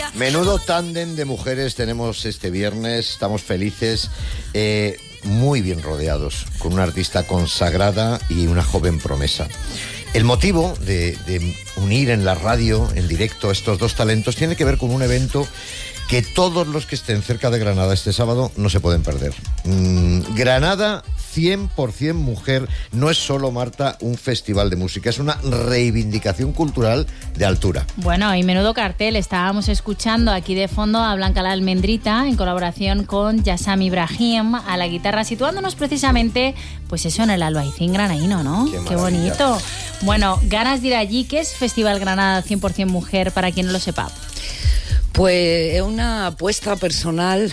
Menudo tándem de mujeres tenemos este viernes, estamos felices, muy bien rodeados, con una artista consagrada y una joven promesa. El motivo de unir en la radio, en directo, estos dos talentos tiene que ver con un evento que todos los que estén cerca de Granada este sábado no se pueden perder. Granada 100% mujer, no es solo, Marta, un festival de música, es una reivindicación cultural de altura. Bueno, y menudo cartel. Estábamos escuchando aquí de fondo a Blanca la Almendrita en colaboración con Yassam Ibrahim a la guitarra, situándonos precisamente, pues eso, en el Albaicín granaíno, ¿no? Qué bonito. Bueno, ganas de ir allí. ¿Qué es Festival Granada 100% mujer, para quien no lo sepa? Pues es una apuesta personal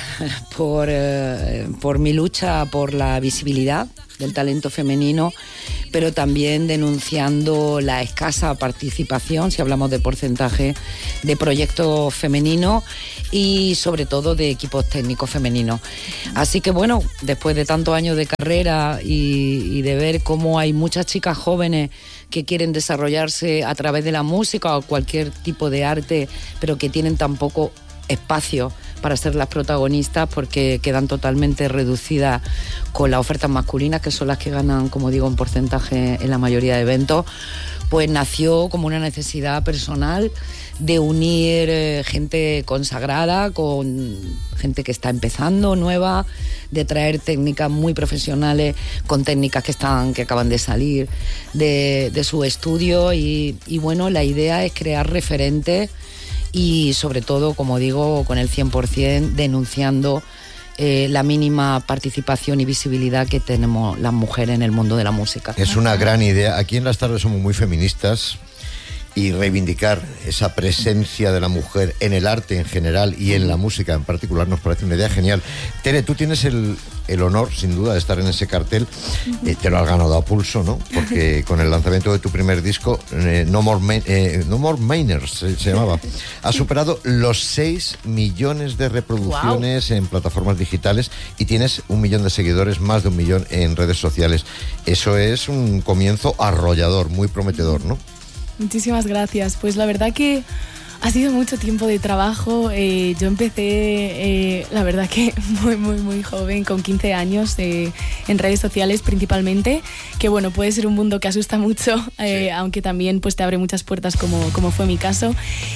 por mi lucha por la visibilidad del talento femenino, pero también denunciando la escasa participación, si hablamos de porcentaje, de proyectos femeninos y sobre todo de equipos técnicos femeninos. Así que bueno, después de tantos años de carrera y de ver cómo hay muchas chicas jóvenes que quieren desarrollarse a través de la música o cualquier tipo de arte, pero que tienen tan poco espacio para ser las protagonistas porque quedan totalmente reducidas con las ofertas masculinas, que son las que ganan, como digo, un porcentaje en la mayoría de eventos, pues nació como una necesidad personal de unir gente consagrada con gente que está empezando, nueva, de traer técnicas muy profesionales con técnicas que acaban de salir de su estudio y bueno, la idea es crear referentes y sobre todo, como digo, con el 100% denunciando la mínima participación y visibilidad que tenemos las mujeres en el mundo de la música. Es una gran idea. Aquí en Las Tardes somos muy feministas y reivindicar esa presencia de la mujer en el arte en general y en la música en particular nos parece una idea genial. Tere, tú tienes el honor, sin duda, de estar en ese cartel. Te lo has ganado a pulso, ¿no? Porque con el lanzamiento de tu primer disco, No More Miners se llamaba, has superado los 6 millones de reproducciones en plataformas digitales y tienes 1 millón de seguidores, más de 1 millón en redes sociales. Eso es un comienzo arrollador, muy prometedor, ¿no? Muchísimas gracias. Pues la verdad que ha sido mucho tiempo de trabajo. Yo empecé, la verdad que muy joven, con 15 años, en redes sociales principalmente, que bueno, puede ser un mundo que asusta mucho, sí. Aunque también pues te abre muchas puertas como fue mi caso.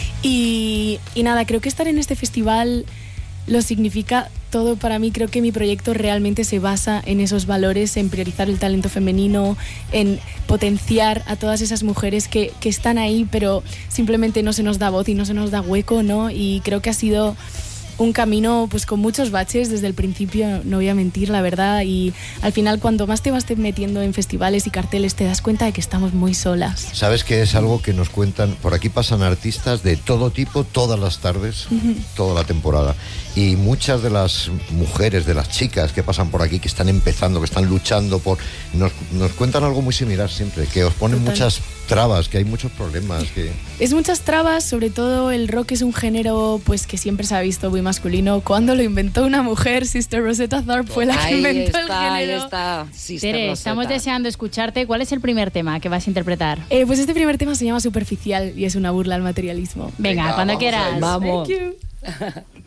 Y nada, creo que estar en este festival lo significa todo para mí. Creo que mi proyecto realmente se basa en esos valores, en priorizar el talento femenino, en potenciar a todas esas mujeres que están ahí, pero simplemente no se nos da voz y no se nos da hueco, ¿no? Y creo que ha sido un camino pues con muchos baches desde el principio, no voy a mentir, la verdad, y al final cuando más te vas metiendo en festivales y carteles te das cuenta de que estamos muy solas. ¿Sabes que es algo que nos cuentan? Por aquí pasan artistas de todo tipo, todas las tardes, toda la temporada, y muchas de las mujeres, de las chicas que pasan por aquí, que están empezando, que están luchando nos cuentan algo muy similar siempre, que os ponen muchas trabas, que hay muchos problemas. Es muchas trabas, sobre todo el rock es un género pues que siempre se ha visto muy masculino. Cuando lo inventó una mujer, Sister Rosetta Tharpe fue la que inventó el género. Ahí está, Sister Tere, Rosetta. estamos deseando escucharte. ¿Cuál es el primer tema que vas a interpretar? Pues este primer tema se llama Superficial y es una burla al materialismo. Venga, cuando quieras. Vamos. Thank you.